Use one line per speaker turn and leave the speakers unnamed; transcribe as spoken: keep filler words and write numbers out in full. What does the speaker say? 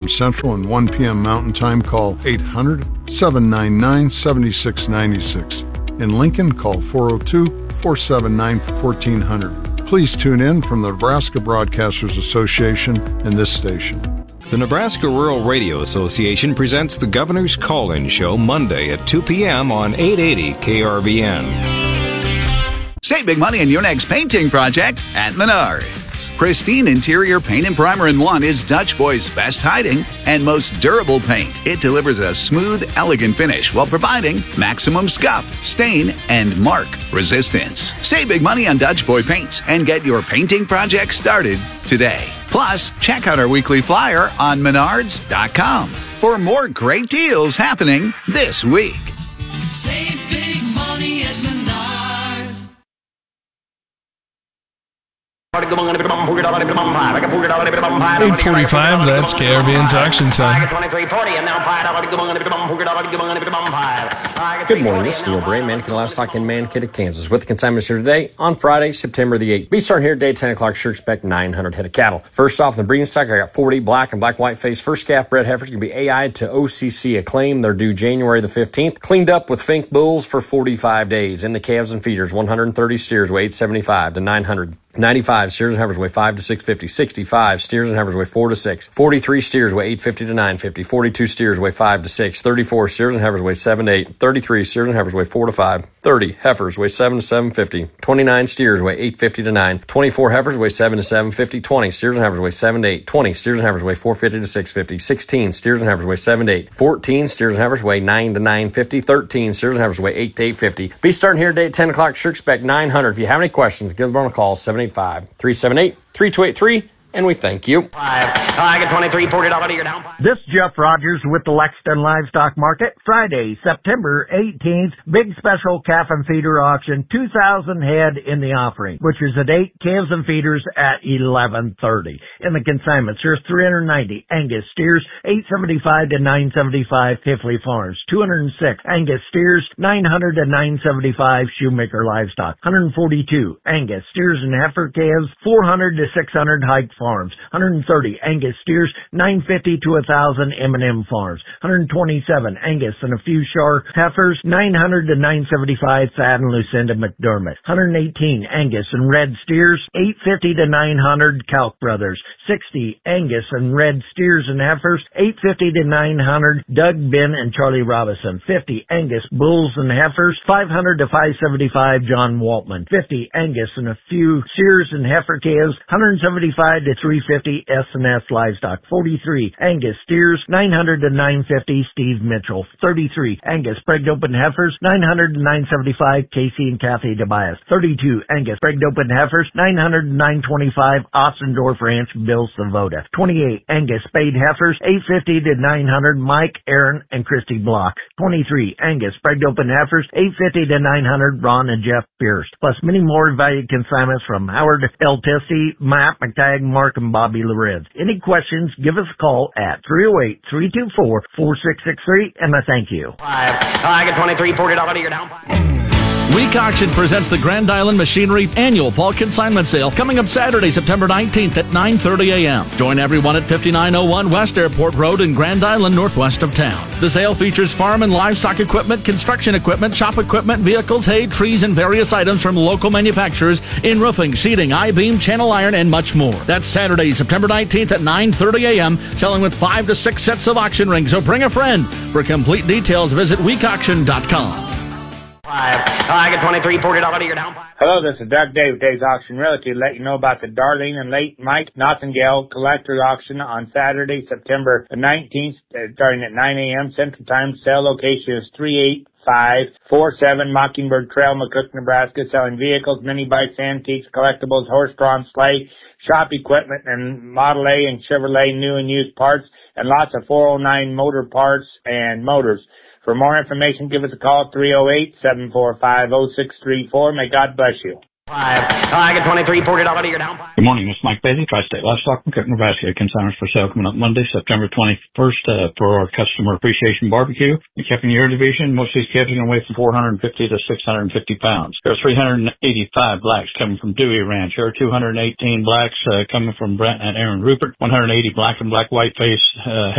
Central and one p.m. Mountain Time, call eight hundred, seven nine nine, seven six nine six. In Lincoln, call four oh two, four seven nine, fourteen hundred. Please tune in from the Nebraska Broadcasters Association and this station.
The Nebraska Rural Radio Association presents the Governor's Call-In Show Monday at two p.m. on eight eighty K R V N.
Save big money on your next painting project at Menards. Pristine interior paint and primer in one is Dutch Boy's best hiding and most durable paint. It delivers a smooth, elegant finish while providing maximum scuff, stain, and mark resistance. Save big money on Dutch Boy paints and get your painting project started today. Plus, check out our weekly flyer on menards dot com for more great deals happening this week.
Save big money at Menards.
eight forty-five, that's K R V N's auction time.
Good morning, this is Neil Bray, Mankato Livestock in Mankato, Kansas, with the consignments here today on Friday, September the eighth. Be starting here today at ten o'clock, sure expect nine hundred head of cattle. First off, in the breeding stock, I got forty black and black white face first calf bred heifers going to be A I'd to O C C acclaim. They're due January the fifteenth. Cleaned up with Fink bulls for forty-five days. In the calves and feeders, one hundred thirty steers weigh eight seventy-five to nine hundred. ninety-five steers and heifers weigh five to six fifty. sixty-five steers and heifers weigh four to six. forty-three steers weigh eight fifty to nine fifty. forty-two steers weigh five to six. thirty-four steers and heifers weigh seven to eight. thirty-three steers and heifers weigh four to five. thirty heifers weigh seven to seven fifty. twenty-nine steers weigh eight fifty to nine. twenty-four heifers weigh seven to seven fifty. twenty steers and heifers weigh seven to eight. twenty steers and heifers weigh four fifty to six fifty. sixteen steers and heifers weigh seven to eight. fourteen steers and heifers weigh nine to nine fifty. thirteen steers and heifers weigh eight to eight fifty. Be starting here today at ten o'clock, sure expect nine hundred. If you have any questions, give them a call, seven eight five, three seven eight, three two eight three, and we thank you.
I get twenty-three, forty dollars, you're down.
This is Jeff Rogers with the Lexington Livestock Market. Friday, September eighteenth, big special calf and feeder auction, two thousand head in the offering, which is at eight calves and feeders at eleven thirty. In the consignments, there's three hundred ninety Angus steers, eight seventy-five to nine seventy-five Tifley Farms, two hundred six Angus steers, nine hundred to nine seventy-five Shoemaker Livestock, one hundred forty-two Angus steers and heifer calves, four hundred to six hundred Hike Farms, one hundred thirty Angus steers, nine fifty to one thousand M and M Farms, one hundred twenty-seven Angus and a few Shar heifers, nine hundred to nine seventy-five Thad and Lucinda McDermott, one hundred eighteen Angus and red steers, eight fifty to nine hundred Calc Brothers, sixty Angus and red steers and heifers, eight fifty to nine hundred Doug Ben and Charlie Robinson, fifty Angus bulls and heifers, five hundred to five seventy-five John Waltman, fifty Angus and a few steers and heifer calves, one hundred seventy-five to three fifty S and S Livestock, forty-three Angus steers, nine hundred to nine fifty Steve Mitchell, thirty-three Angus pregged open heifers, nine hundred to nine seventy-five Casey and Kathy Tobias, thirty-two Angus pregged open heifers, nine hundred to nine twenty-five Ostendorf Ranch Bill Savoda, twenty-eight Angus spayed heifers, eight fifty to nine hundred Mike, Aaron, and Christy Block, twenty-three Angus pregged open heifers, eight fifty to nine hundred Ron and Jeff Pierce, plus many more valued consignments from Howard L. Tissy, Matt McTagg, Mark, and Bobby Lorenz. Any questions, give us a call at three oh eight, three two four, four six six three, and I thank you.
I get twenty-three, forty dollars, you're down.
Week Auction presents the Grand Island Machinery Annual Fall Consignment Sale coming up Saturday, September nineteenth at nine thirty a.m. Join everyone at fifty-nine oh one West Airport Road in Grand Island, northwest of town. The sale features farm and livestock equipment, construction equipment, shop equipment, vehicles, hay, trees, and various items from local manufacturers in roofing, sheeting, I-beam, channel iron, and much more. That's Saturday, September nineteenth at nine thirty a.m., selling with five to six sets of auction rings, so bring a friend. For complete details, visit week auction dot com.
I get twenty-three, forty dollars, you're down.
Hello, this is Doug Day with Dave's Auction Realty to let you know about the Darlene and late Mike Nottingale Collector Auction on Saturday, September nineteenth, starting at nine a.m. Central Time. Sale location is three eight five four seven Mockingbird Trail, McCook, Nebraska, selling vehicles, mini bikes, antiques, collectibles, horse-drawn sleigh, shop equipment, and Model A and Chevrolet new and used parts, and lots of four oh nine motor parts and motors. For more information, give us a call, three oh eight, seven four five, oh six three four. May God bless you.
I get twenty-three, forty dollars, you're down.
Good morning, this is Mike Bailey, Tri-State Livestock, McCook, Nebraska. Consignments for sale coming up Monday, September twenty-first, uh, for our Customer Appreciation Barbecue. In calf and year division, most of these calves are going to weigh from four hundred fifty to six hundred fifty pounds. There are three hundred eighty-five blacks coming from Dewey Ranch. There are two hundred eighteen blacks uh, coming from Brent and Aaron Rupert. one hundred eighty black and black white face uh,